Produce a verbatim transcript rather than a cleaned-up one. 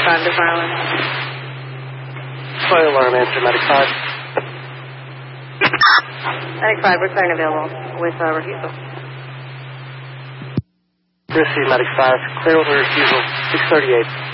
five, Desire Island. Fire alarm, answer, Medic five. Medic five, we're clear and available with uh, refusal. Receive, Medic five. Clear with a refusal, six thirty-eight.